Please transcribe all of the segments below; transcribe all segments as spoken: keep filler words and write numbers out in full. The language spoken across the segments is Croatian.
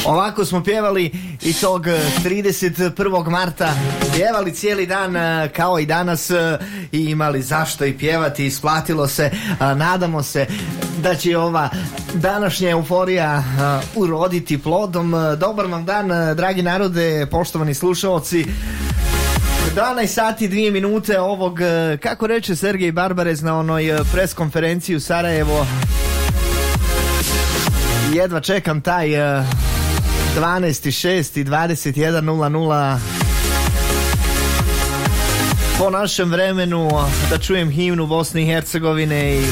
Ovako smo pjevali i tog trideset prvog marta, pjevali cijeli dan kao i danas i imali zašto i pjevati, isplatilo se. Nadamo se da će ova današnja euforija uroditi plodom. Dobar vam dan, dragi narode, poštovani slušalci. dvanaest sati dvije minute ovog, kako reče Sergej Barbarez na onoj pres konferenciji u Sarajevo, jedva čekam taj dvanaest šesti dvadeset jedan nula nula po našem vremenu da čujem himnu Bosne i Hercegovine i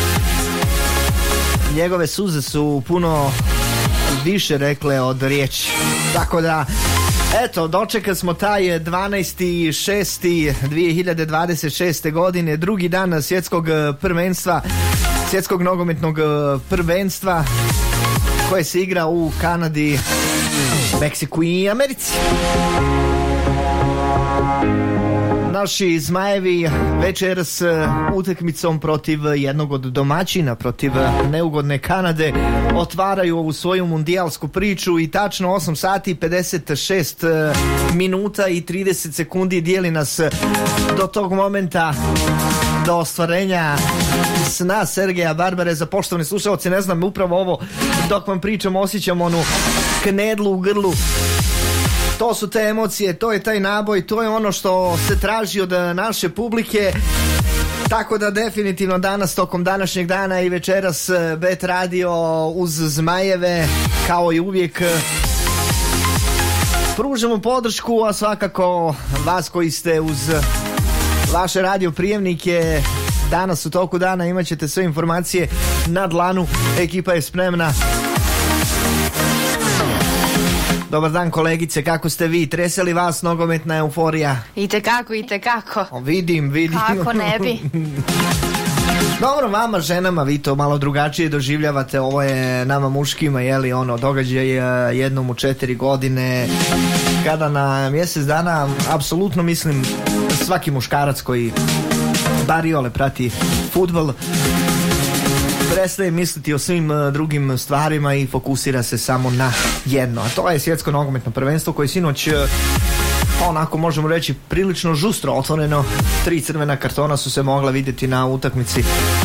njegove suze su puno više rekle od riječi. Tako da, eto, dočekali smo taj dvanaest šesti dvije hiljade dvadeset šeste godine, drugi dan svjetskog prvenstva, svjetskog nogometnog prvenstva koje se igra u Kanadi, Meksiku i Americi. Naši Zmajevi večeras utakmicom protiv jednog od domaćina, protiv neugodne Kanade, otvaraju ovu svoju mundijalsku priču i tačno osam sati pedeset šest minuta i trideset sekundi dijeli nas do tog momenta, do ostvarenja sna Sergeja Barbareza. Poštovani slušalci, ne znam, upravo ovo dok vam pričam osjećam onu knedlu u grlu. To su te emocije, to je taj naboj, to je ono što se traži od naše publike. Tako da definitivno danas, tokom današnjeg dana i večeras, Bet Radio uz Zmajeve, kao i uvijek, pružamo podršku, a svakako vas koji ste uz vaše radio prijemnike danas u toku dana imat ćete sve informacije na dlanu. Ekipa je spremna. Dobar dan, kolegice, kako ste vi? Trese li vas nogometna euforija? Itekako, itekako. O, vidim, vidim. Kako ne bi? Dobro, vama ženama vi to malo drugačije doživljavate. Ovo je nama muškima, jeli, ono, događaj jednom u četiri godine, kada na mjesec dana, apsolutno mislim, svaki muškarac koji bar iole prati fudbal prestaje misliti o svim drugim stvarima i fokusira se samo na jedno, a to je svjetsko nogometno prvenstvo koje sinoć, onako možemo reći, prilično žustro otvoreno. Tri crvena kartona su se mogla vidjeti na utakmici